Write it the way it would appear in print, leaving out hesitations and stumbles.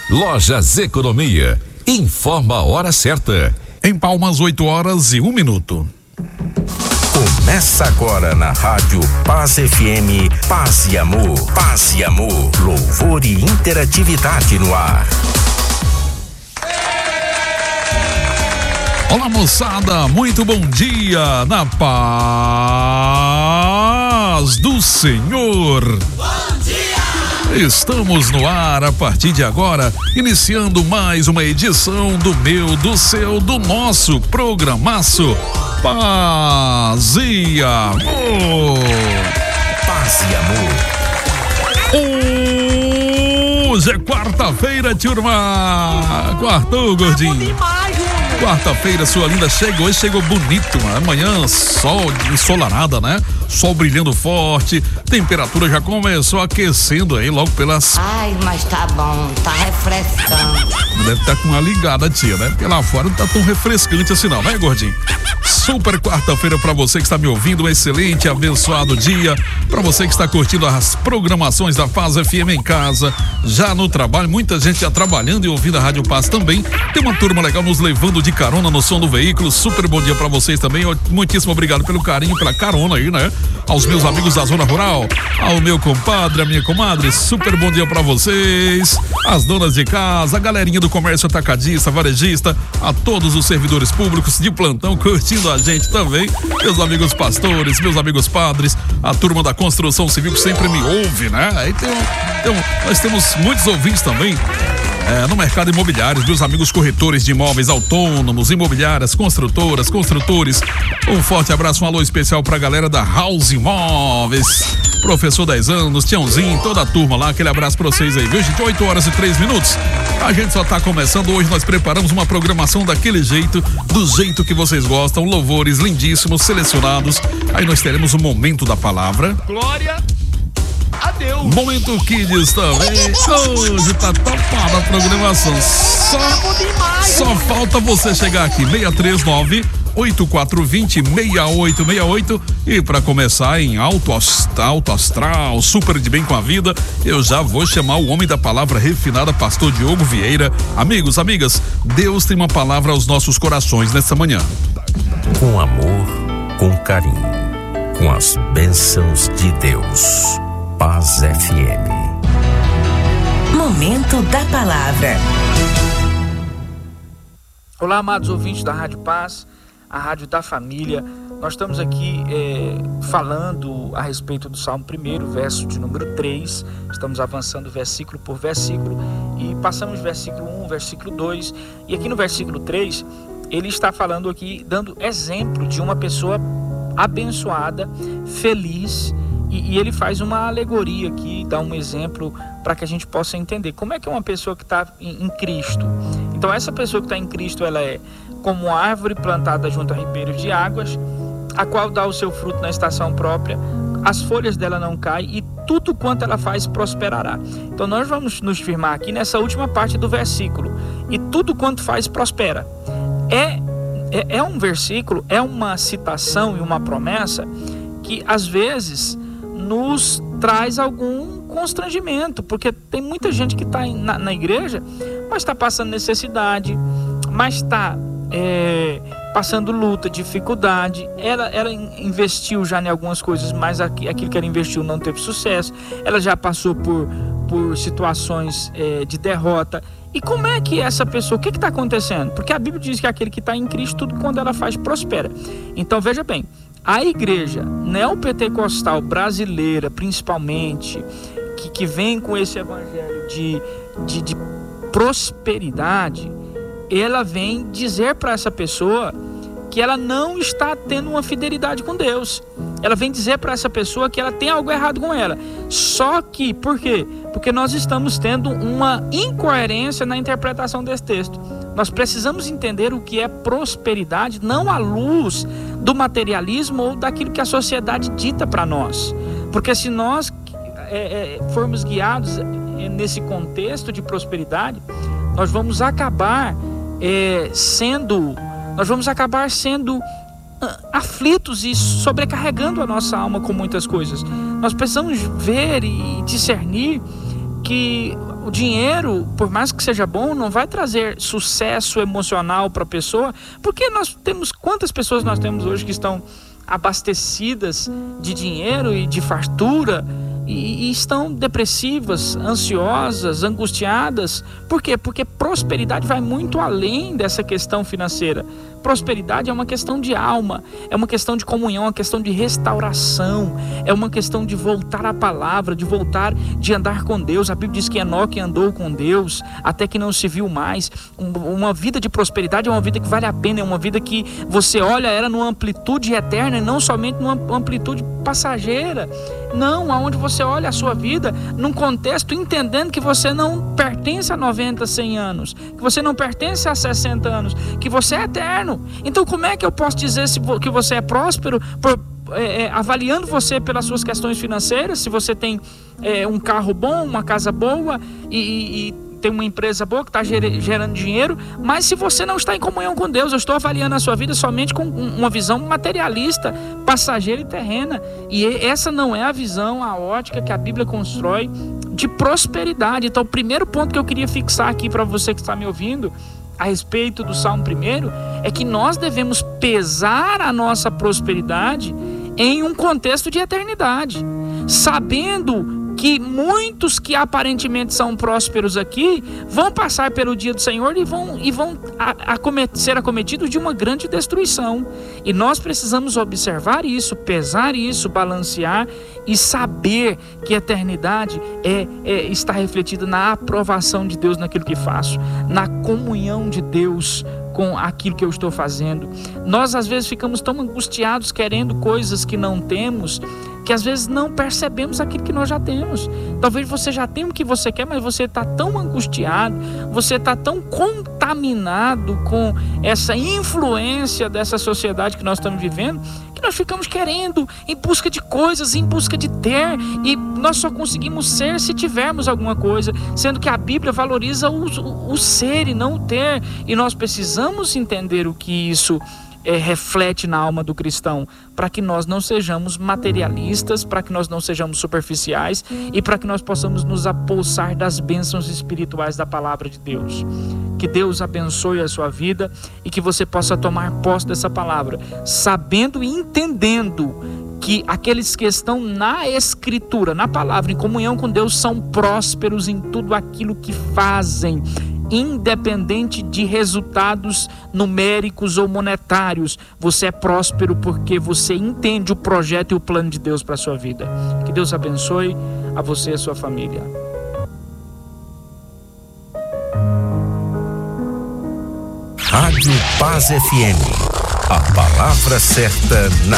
Lojas Economia. Informa a hora certa. Em Palmas, 8h01. Começa agora na Rádio Paz FM, Paz e Amor. Paz e Amor. Louvor e interatividade no ar. Olá, moçada, muito bom dia, na paz do Senhor. Bom dia! Estamos no ar a partir de agora, iniciando mais uma edição do meu, do seu, do nosso programaço Paz e Amor. Paz e Amor. Hoje é quarta-feira, turma. Quartou, gordinho. Quarta-feira, sua linda, chegou bonito, amanhã sol ensolarada, né? Sol brilhando forte, temperatura já começou aquecendo aí logo pelas... Ai, mas tá bom, tá refrescante. Deve estar com uma ligada, tia, né? Porque lá fora não tá tão refrescante assim não, né, gordinho? Super quarta-feira pra você que está me ouvindo, um excelente, abençoado dia. Pra você que está curtindo as programações da Paz FM em casa, já no trabalho, muita gente já trabalhando e ouvindo a Rádio Paz também. Tem uma turma legal nos levando de carona no som do veículo. Super bom dia pra vocês também. Muitíssimo obrigado pelo carinho, pela carona aí, né? Aos meus amigos da Zona Rural, ao meu compadre, a minha comadre, super bom dia pra vocês. As donas de casa, a galerinha do comércio atacadista, varejista, a todos os servidores públicos de plantão curtindo a gente também. Meus amigos pastores, meus amigos padres, a turma da construção civil que sempre me ouve, né? Aí nós temos muitos ouvintes também. No mercado imobiliário, meus amigos corretores de imóveis autônomos, imobiliárias, construtoras, construtores. Um forte abraço, um alô especial pra galera da House Imóveis. Professor 10 anos, Tiãozinho, toda a turma lá, aquele abraço pra vocês aí, viu, gente? 8h03. A gente só tá começando, hoje nós preparamos uma programação daquele jeito, do jeito que vocês gostam, louvores lindíssimos, selecionados. Aí nós teremos o momento da palavra. Glória a Deus. Momento Kids também. Hoje tá topada a programação. Só falta você chegar aqui, 639-8420-6868. E para começar em alto astral, super de bem com a vida, eu já vou chamar o homem da palavra refinada, pastor Diogo Vieira. Amigos, amigas, Deus tem uma palavra aos nossos corações nessa manhã. Com amor, com carinho, com as bênçãos de Deus. Paz FM. Momento da palavra. Olá, amados ouvintes da Rádio Paz, a Rádio da Família. Nós estamos aqui falando a respeito do Salmo 1, verso de número 3. Estamos avançando versículo por versículo e passamos versículo 1, versículo 2. E aqui no versículo 3, ele está falando aqui, dando exemplo de uma pessoa abençoada, feliz. E ele faz uma alegoria aqui, dá um exemplo para que a gente possa entender como é que é uma pessoa que está em Cristo. Então essa pessoa que está em Cristo, ela é como uma árvore plantada junto a ribeiros de águas, a qual dá o seu fruto na estação própria, as folhas dela não caem e tudo quanto ela faz prosperará. Então nós vamos nos firmar aqui nessa última parte do versículo. E tudo quanto faz prospera. É um versículo, é uma citação e uma promessa que às vezes nos traz algum constrangimento, porque tem muita gente que está na igreja, mas está passando necessidade, mas está passando luta, dificuldade. Ela investiu já em algumas coisas, mas aquilo que ela investiu não teve sucesso. Ela já passou por situações de derrota. E como é que essa pessoa, o que está acontecendo? Porque a Bíblia diz que aquele que está em Cristo, tudo quando ela faz prospera. Então veja bem, a igreja neopentecostal brasileira, principalmente, que vem com esse evangelho de prosperidade, ela vem dizer para essa pessoa que ela não está tendo uma fidelidade com Deus. Ela vem dizer para essa pessoa que ela tem algo errado com ela. Só que, por quê? Porque nós estamos tendo uma incoerência na interpretação desse texto. Nós precisamos entender o que é prosperidade, não à luz do materialismo ou daquilo que a sociedade dita para nós. Porque se nós formos guiados nesse contexto de prosperidade, nós vamos acabar sendo aflitos e sobrecarregando a nossa alma com muitas coisas. Nós precisamos ver e discernir que O dinheiro, por mais que seja bom, não vai trazer sucesso emocional para a pessoa, porque quantas pessoas nós temos hoje que estão abastecidas de dinheiro e de fartura e estão depressivas, ansiosas, angustiadas. Por quê? Porque prosperidade vai muito além dessa questão financeira. Prosperidade é uma questão de alma, é uma questão de comunhão, é uma questão de restauração, é uma questão de voltar à palavra, de andar com Deus. A Bíblia diz que Enoque andou com Deus até que não se viu mais. Uma vida de prosperidade é uma vida que vale a pena, é uma vida que você olha ela numa amplitude eterna e não somente numa amplitude passageira. Não, aonde você olha a sua vida num contexto entendendo que você não pertence a 90, 100 anos, que você não pertence a 60 anos, que você é eterno. Então como é que eu posso dizer que você é próspero avaliando você pelas suas questões financeiras? Se você tem um carro bom, uma casa boa e tem uma empresa boa que está gerando dinheiro, mas se você não está em comunhão com Deus, eu estou avaliando a sua vida somente com uma visão materialista, passageira e terrena. E essa não é a visão, a ótica que a Bíblia constrói de prosperidade. Então o primeiro ponto que eu queria fixar aqui para você que está me ouvindo a respeito do Salmo 1 é que nós devemos pesar a nossa prosperidade em um contexto de eternidade, sabendo que muitos que aparentemente são prósperos aqui vão passar pelo dia do Senhor e vão ser acometidos de uma grande destruição. E nós precisamos observar isso, pesar isso, balancear e saber que a eternidade está refletida na aprovação de Deus naquilo que faço, na comunhão de Deus com aquilo que eu estou fazendo. Nós às vezes ficamos tão angustiados querendo coisas que não temos, que às vezes não percebemos aquilo que nós já temos. Talvez você já tenha o que você quer, mas você está tão angustiado, você está tão contaminado com essa influência dessa sociedade que nós estamos vivendo, que nós ficamos querendo, em busca de coisas, em busca de ter, e nós só conseguimos ser se tivermos alguma coisa, sendo que a Bíblia valoriza o ser e não o ter, e nós precisamos entender o que isso reflete na alma do cristão, para que nós não sejamos materialistas, para que nós não sejamos superficiais e para que nós possamos nos apossar das bênçãos espirituais da palavra de Deus. Que Deus abençoe a sua vida e que você possa tomar posse dessa palavra, sabendo e entendendo que aqueles que estão na Escritura, na palavra, em comunhão com Deus, são prósperos em tudo aquilo que fazem, independente de resultados numéricos ou monetários. Você é próspero porque você entende o projeto e o plano de Deus para a sua vida. Que Deus abençoe a você e a sua família. Rádio Paz FM, a palavra certa na